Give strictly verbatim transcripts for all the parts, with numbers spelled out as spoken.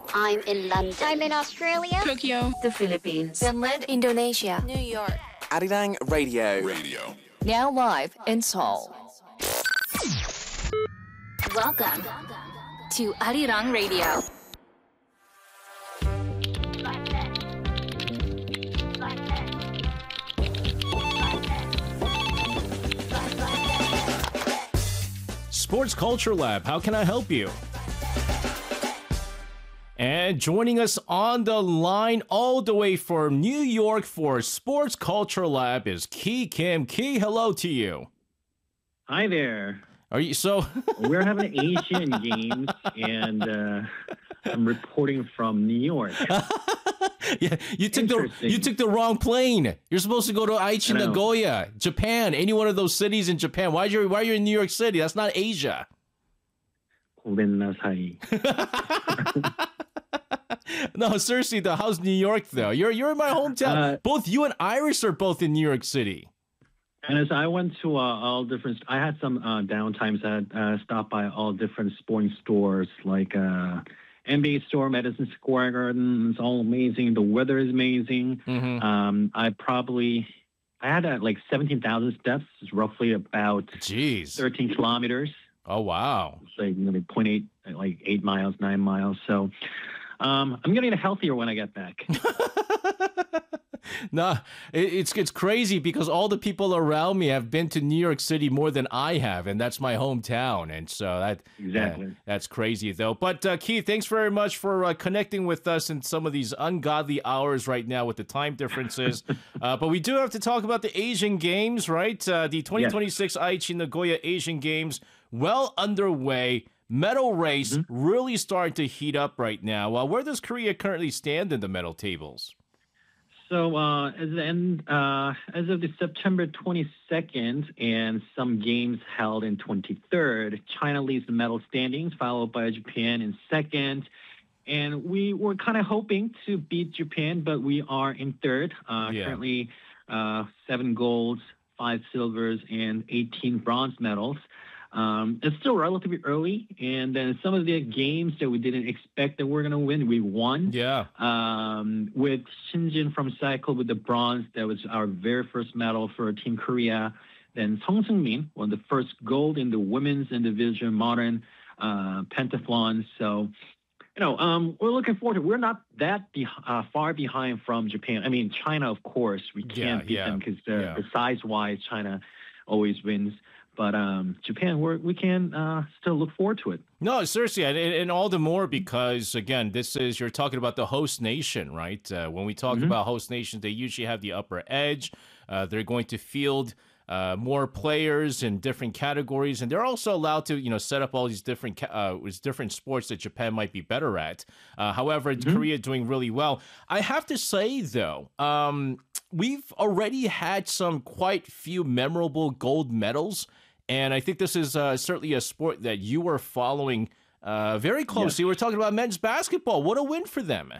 I'm in London. I'm in Australia. Tokyo. The Philippines. Finland. Indonesia. New York. Arirang Radio. Radio. Now live in Seoul. Welcome to Arirang Radio. Sports Culture Lab, how can I help you? And joining us on the line all the way from New York for Sports Culture Lab is Ki Kim. Ki, hello to you. Hi there. Are you so? We're having Asian games, and uh, I'm reporting from New York. Yeah, you took the you took the wrong plane. You're supposed to go to Aichi Nagoya, Japan, any one of those cities in Japan. Why are you why are you in New York City? That's not Asia. No, seriously though, how's New York though? You're you're in my hometown. Uh, both you and Iris are both in New York City. And as I went to uh, all different, I had some uh, downtimes. I uh, stopped by all different sporting stores, like uh, N B A store, Madison Square Garden. It's all amazing. The weather is amazing. Mm-hmm. Um, I probably, I had uh, like seventeen thousand steps. It's roughly about Jeez. thirteen kilometers. Oh, wow. It's like you know, zero point eight, like eight miles, nine miles. So um, I'm getting healthier when I get back. No, it, it's it's crazy because all the people around me have been to New York City more than I have, and that's my hometown, and so that exactly uh, that's crazy though. But uh, Keith, thanks very much for uh, connecting with us in some of these ungodly hours right now with the time differences. uh, but we do have to talk about the Asian Games, right? Uh, the twenty twenty-six yes. Aichi Nagoya Asian Games well underway. Medal race mm-hmm. really starting to heat up right now. Uh, where does Korea currently stand in the medal tables? So uh, as, end, uh, as of the September twenty-second and some games held in twenty-third, China leads the medal standings, followed by Japan in second. And we were kind of hoping to beat Japan, but we are in third. Uh, yeah. Currently uh, seven golds, five silvers, and eighteen bronze medals. Um, it's still relatively early, and then some of the games that we didn't expect that we're going to win, we won. Yeah. Um, with Shinjin from cycle with the bronze, that was our very first medal for Team Korea. Then Song Seung-min won the first gold in the women's individual modern uh, pentathlon. So, you know, um, we're looking forward to it. We're not that be- uh, far behind from Japan. I mean, China, of course, we can't yeah, beat yeah, them because yeah. the size-wise, China always wins. But um, Japan, we're, we can uh, still look forward to it. No, seriously, and, and all the more because, again, this is, you're talking about the host nation, right? Uh, when we talk mm-hmm. about host nations, they usually have the upper edge. Uh, they're going to field uh, more players in different categories, and they're also allowed to, you know, set up all these different uh, different sports that Japan might be better at. Uh, however, mm-hmm. Korea doing really well. I have to say, though, um, we've already had some quite few memorable gold medals. And I think this is uh, certainly a sport that you are following uh, very closely. Yes. We're talking about men's basketball. What a win for them.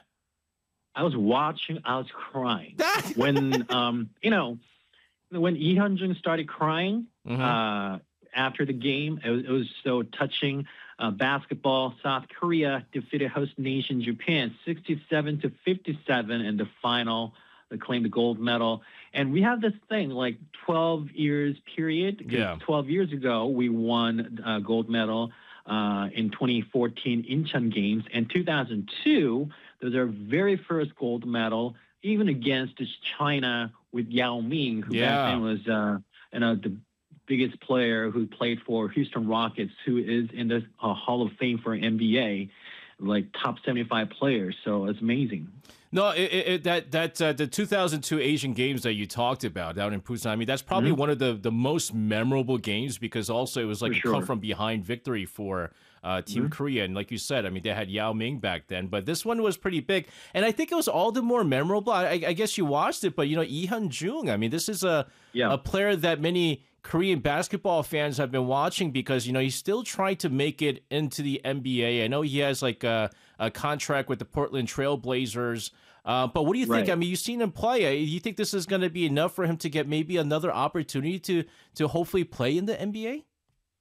I was watching. I was crying. when, um, you know, when Lee Hyun-jung started crying mm-hmm. uh, after the game, it was, it was so touching. Uh, basketball, South Korea defeated host nation Japan sixty-seven to fifty-seven in the final. They claimed the gold medal. And we have this thing, like twelve years period. Yeah. twelve years ago, we won a gold medal uh, in twenty fourteen Incheon Games. And two thousand two, there was our very first gold medal, even against this China with Yao Ming, who yeah. back then was uh, you know, the biggest player who played for Houston Rockets, who is in the uh, Hall of Fame for N B A, like top seventy-five players. So it's amazing. No, it, it, that that uh, the two thousand two Asian Games that you talked about down in Busan, I mean, that's probably mm-hmm. one of the, the most memorable games because also it was like for a sure. come from behind victory for uh, Team mm-hmm. Korea. And like you said, I mean, they had Yao Ming back then, but this one was pretty big. And I think it was all the more memorable. I, I guess you watched it, but, you know, Lee Hyun-jung, I mean, this is a, yeah. a player that many Korean basketball fans have been watching because, you know, he's still trying to make it into the N B A. I know he has like a, a contract with the Portland Trail Blazers. Uh, but what do you think? Right. I mean, you've seen him play. Do you think this is going to be enough for him to get maybe another opportunity to to hopefully play in the N B A?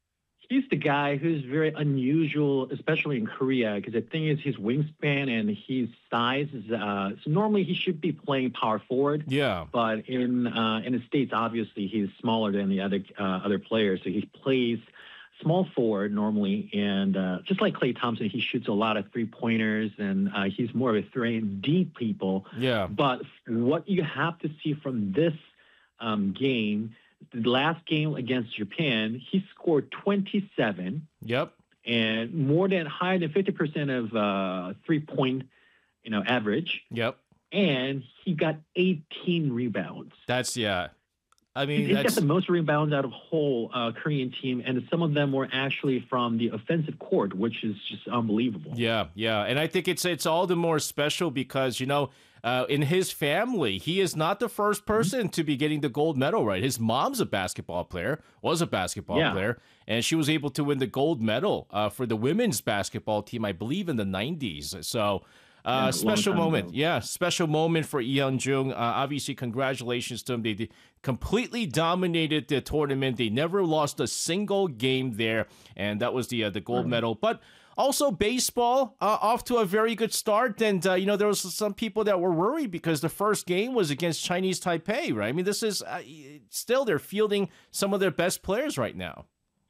he's the guy who's very unusual, especially in Korea, because the thing is his wingspan and his size is, uh, so normally he should be playing power forward. Yeah. But in uh, in the States, obviously, he's smaller than the other uh, other players. So he plays small forward normally. And uh, just like Klay Thompson, he shoots a lot of three-pointers, and uh, he's more of a three-and-D people. Yeah. But what you have to see from this um, game, the last game against Japan, he scored twenty-seven. Yep. And more than higher than fifty percent of uh, three-point, you know, average. Yep. And he got eighteen rebounds. That's yeah. I mean, he's that's got the most rebounds out of the whole uh, Korean team, and some of them were actually from the offensive court, which is just unbelievable. yeah, yeah. And I think it's it's all the more special because, you know, uh, in his family, he is not the first person to be getting the gold medal, right? His mom's a basketball player, was a basketball Yeah. player, and she was able to win the gold medal uh, for the women's basketball team, I believe, in the nineties. So. Yeah, a Uh, long special time moment. ago. Yeah, special moment for Lee Hyun-jung. Uh, obviously, congratulations to him. They, they completely dominated the tournament. They never lost a single game there, and that was the uh, the gold medal. But also baseball uh, off to a very good start. And, uh, you know, there was some people that were worried because the first game was against Chinese Taipei, right? I mean, this is uh, still they're fielding some of their best players right now.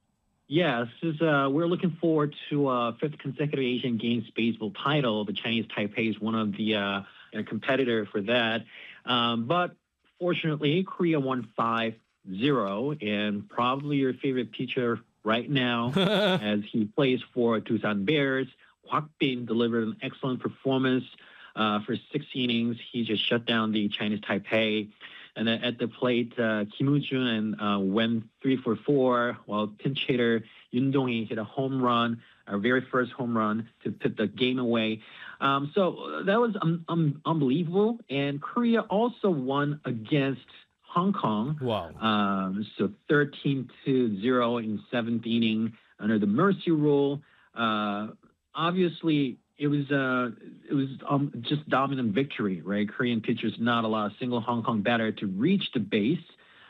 Yes, this is, uh, we're looking forward to a fifth consecutive Asian Games baseball title. The Chinese Taipei is one of the uh, you know, competitor for that. Um, but fortunately, Korea won five zero, and probably your favorite pitcher right now as he plays for Doosan Bears. Kwak Bin delivered an excellent performance uh, for six innings. He just shut down the Chinese Taipei. And then at the plate, uh, Kim Woo-jun uh, went three for four, while pinch hitter Yoon Dong-hee hit a home run, our very first home run to put the game away. Um, so that was um, um, unbelievable. And Korea also won against Hong Kong. Wow. Um, so thirteen to zero in seventh inning under the mercy rule. Uh, obviously, it was uh, it was um, just dominant victory, right? Korean pitchers not allow a single Hong Kong batter to reach the base.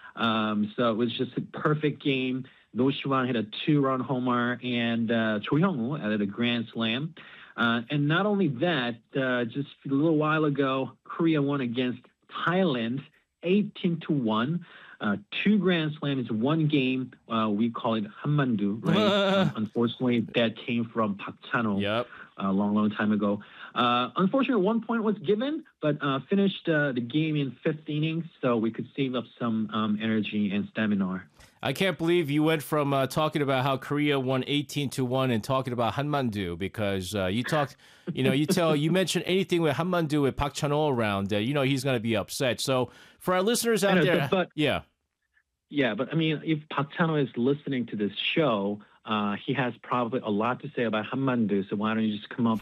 Um, so it was just a perfect game. No Siwan hit a two-run homer, and uh, Cho Hyung-woo added a grand slam. Uh, and not only that, uh, just a little while ago, Korea won against Thailand, eighteen to one. Uh, two grand slams, one game. Uh, we call it Hanmandu, right? uh, unfortunately, that came from Park Chan-ho. Yep. A long, long time ago. Uh, unfortunately, one point was given, but uh, finished uh, the game in fifth innings, so we could save up some um, energy and stamina. I can't believe you went from uh, talking about how Korea won eighteen to one and talking about Hanmandu because uh, you talked, you know, you tell, you mention anything with Hanmandu with Park Chan-ho around, uh, you know, he's going to be upset. So for our listeners out know, there, but- yeah. Yeah, but I mean, if Park Chan-ho is listening to this show, uh, he has probably a lot to say about Hanmandu. So why don't you just come up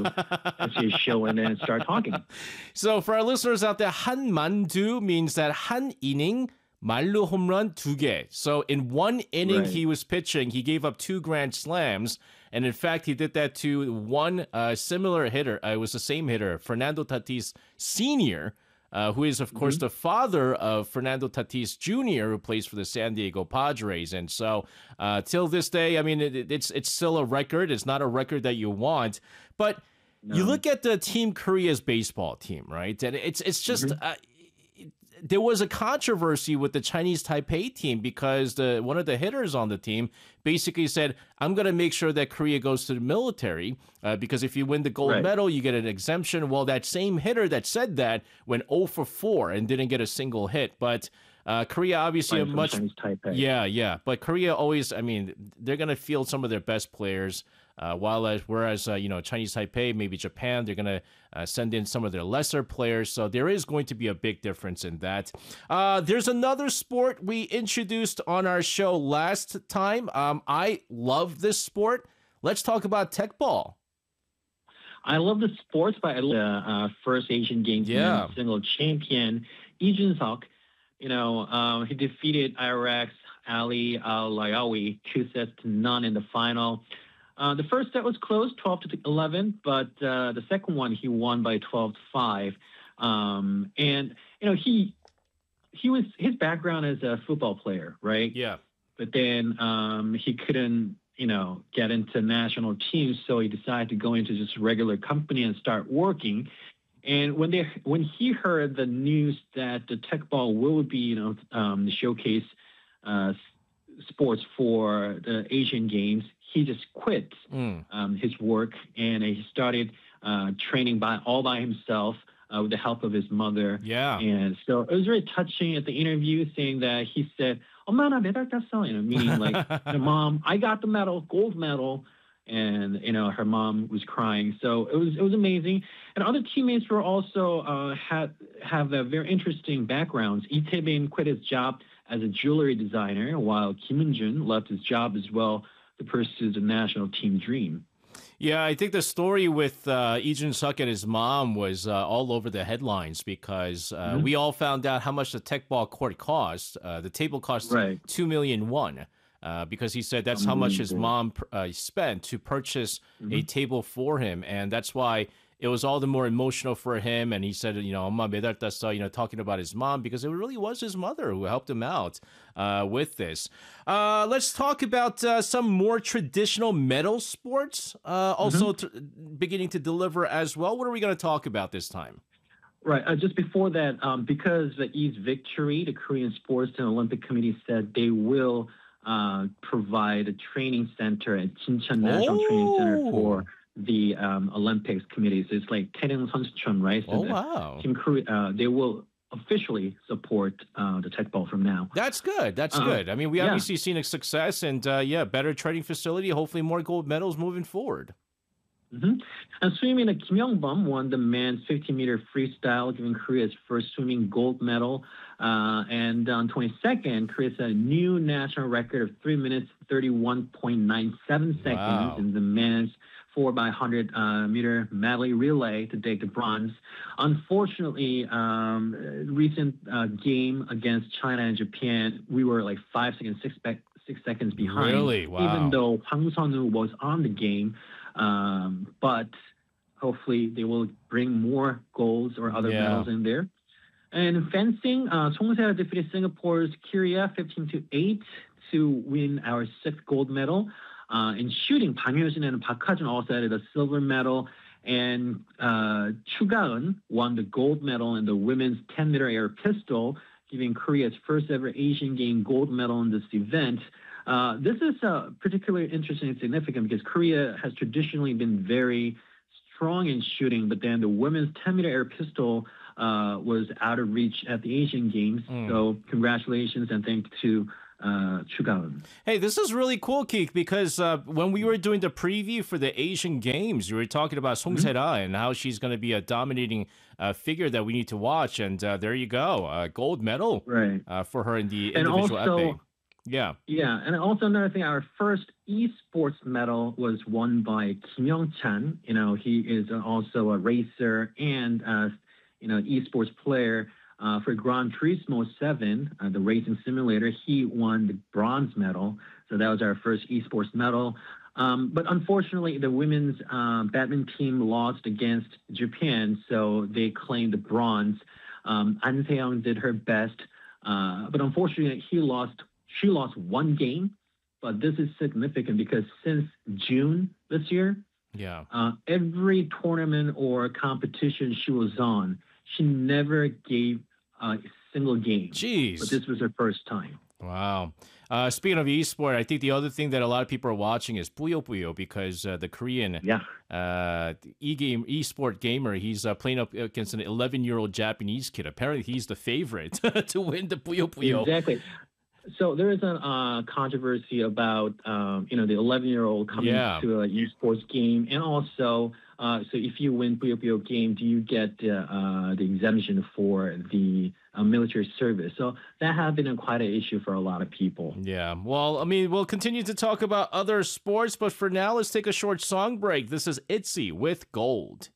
to his show and then start talking? So for our listeners out there, 한만두 means that 한 이닝 말루 홈런 두 개. So in one inning Right. he was pitching, he gave up two grand slams. And in fact, he did that to one uh, similar hitter. Uh, it was the same hitter, Fernando Tatis Senior, Uh, who is, of course, the father of Fernando Tatis Junior, who plays for the San Diego Padres. And so, uh, till this day, I mean, it, it's it's still a record. It's not a record that you want. But you look at the Team Korea's baseball team, right? And it's it's just... Uh, there was a controversy with the Chinese Taipei team because the one of the hitters on the team basically said, I'm going to make sure that Korea goes to the military uh, because if you win the gold Right. medal, you get an exemption. Well, that same hitter that said that went zero for four and didn't get a single hit. But uh, Korea obviously a From much... Chinese Taipei. Yeah, yeah. But Korea always, I mean, they're going to field some of their best players. Uh, while uh, whereas, uh, you know, Chinese Taipei, maybe Japan, they're going to uh, send in some of their lesser players. So there is going to be a big difference in that. Uh, there's another sport we introduced on our show last time. Um, I love this sport. Let's talk about tech ball. I love the sports, but I love the uh, first Asian Games Yeah. men's single champion, Lee Jun-seok. You know, um, he defeated Iraq's Ali Al-Layawi two sets to none in the final. Uh, the first set was close, twelve to eleven, but uh, the second one he won by twelve to five. Um, and you know, he he was his background as a football player, right? Yeah. But then um, he couldn't you know, get into national teams. So he decided to go into just a regular company and start working. And when they when he heard the news that the Tekball will be, you know, um, the showcase uh, sports for the Asian Games, he just quit mm. um, his work and he started uh, training by all by himself uh, with the help of his mother. Yeah. And so it was very touching at the interview, saying that he said, "엄마 나 메달 땄어," you know, meaning like, "Mom, I got the medal, gold medal." And you know, her mom was crying. So it was it was amazing. And other teammates were also uh, had have a very interesting backgrounds. Lee Tae-bin quit his job as a jewelry designer, while Kim Eun-jun left his job as well to pursue the national team dream. Yeah, I think the story with uh, Lee Jun-suk and his mom was uh, all over the headlines because uh, mm-hmm. we all found out how much the Tekball court cost. Uh, the table cost right. two million won. Uh, because he said that's how much his mom uh, spent to purchase mm-hmm. a table for him. And that's why it was all the more emotional for him. And he said, you know, 엄마 메달 땄어, you know, talking about his mom, because it really was his mother who helped him out uh, with this. Uh, let's talk about uh, some more traditional medal sports, uh, also mm-hmm. t- beginning to deliver as well. What are we going to talk about this time? Right. Uh, just before that, um, because of E's victory, the Korean Sports and Olympic Committee said they will Uh, provide a training center at Jincheon National oh. Training Center for the um, Olympics committee. So it's like 태릉 선수촌, right? So oh, wow. Team Korea, uh, they will officially support uh, the Tekball from now. That's good. That's uh, good. I mean, we yeah. obviously seen a success and, uh, yeah, better training facility, hopefully more gold medals moving forward. Mm-hmm. And swimming, Kim Young-bum won the men's fifty meter freestyle, giving Korea's first swimming gold medal. Uh, and on twenty-second, Korea set a new national record of three minutes, thirty-one point nine seven seconds wow. in the men's four by one hundred uh, meter medley relay to take the bronze. Unfortunately, um, recent uh, game against China and Japan, we were like five seconds, six, be- six seconds behind. Really? Wow. Even though Hwang Sun-woo was on the game. Um, but hopefully they will bring more golds or other yeah. medals in there. And in fencing, uh, Song Se-ra defeated Singapore's Korea fifteen to eight to win our sixth gold medal. Uh, in shooting, Bang Hyo-jin and Park Ha-jun also added a silver medal. And uh, Chu Ga-eun won the gold medal in the women's ten meter air pistol, giving Korea its first ever Asian Game gold medal in this event. Uh, this is uh, particularly interesting and significant because Korea has traditionally been very strong in shooting, but then the women's ten meter air pistol uh, was out of reach at the Asian Games. Mm. So congratulations and thanks to uh, Chu Ga-eun. Hey, this is really cool, Keith, because uh, when we were doing the preview for the Asian Games, you were talking about Song Se-ra mm-hmm. and how she's going to be a dominating uh, figure that we need to watch. And uh, there you go, uh, gold medal right. uh, for her in the and individual also, epee. Yeah. Yeah. And also another thing, our first esports medal was won by Kim Young-chan. You know, he is also a racer and, uh, you know, esports player uh, for Gran Turismo seven, uh, the racing simulator. He won the bronze medal. So that was our first esports medal. Um, but unfortunately, the women's uh, badminton team lost against Japan, so they claimed the bronze. Um, An Se-young did her best, uh, but unfortunately, he lost She lost one game, but this is significant because since June this year, yeah, uh, every tournament or competition she was on, she never gave a single game. Jeez. But this was her first time. Wow. Uh, speaking of esport, I think the other thing that a lot of people are watching is Puyo Puyo because uh, the Korean yeah. uh, e-game esport gamer, he's uh, playing up against an eleven-year-old Japanese kid. Apparently, he's the favorite to win the Puyo Puyo. Exactly. So there is a uh, controversy about, um, you know, the eleven-year-old coming yeah. to an esports game. And also, uh, so if you win Puyo Puyo game, do you get uh, uh, the exemption for the uh, military service? So that has been a, quite an issue for a lot of people. Yeah. Well, I mean, we'll continue to talk about other sports, but for now, let's take a short song break. This is ITZY with Gold.